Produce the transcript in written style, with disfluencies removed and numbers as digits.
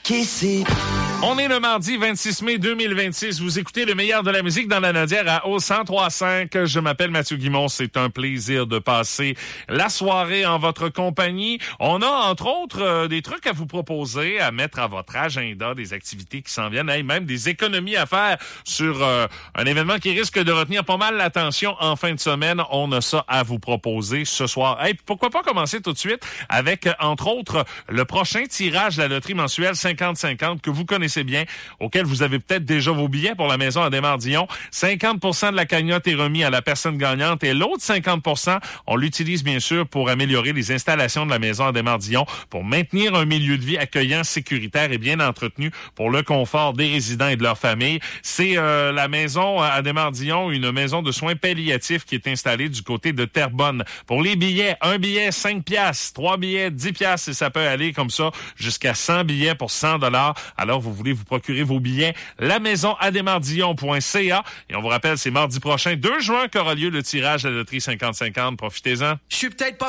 On est le mardi 26 mai 2026. Vous écoutez le meilleur de la musique dans la Nodière à au 103.5. Je m'appelle Mathieu Guimond. C'est un plaisir de passer la soirée en votre compagnie. On a, entre autres, des trucs à vous proposer, à mettre à votre agenda, des activités qui s'en viennent, même des économies à faire sur un événement qui risque de retenir pas mal l'attention en fin de semaine. On a ça à vous proposer ce soir. Hey, pourquoi pas commencer tout de suite avec, entre autres, le prochain tirage de la loterie mensuelle 50-50 que vous connaissez bien, auquel vous avez peut-être déjà vos billets pour la maison à Desmar-Dion. 50% de la cagnotte est remis à la personne gagnante et l'autre 50%, on l'utilise bien sûr pour améliorer les installations de la maison à Desmar-Dion, pour maintenir un milieu de vie accueillant, sécuritaire et bien entretenu pour le confort des résidents et de leur famille. C'est la maison à Desmar-Dion, une maison de soins palliatifs qui est installée du côté de Terrebonne. Pour les billets, un billet 5 piastres, 3 billets 10 piastres et ça peut aller comme ça jusqu'à 100 billets pour 100 $. Alors vous voulez vous procurer vos billets, lamaisonadesmardion.ca. Et on vous rappelle, c'est mardi prochain, 2 juin, qu'aura lieu le tirage de la loterie 50-50. Profitez-en. Je suis peut-être pas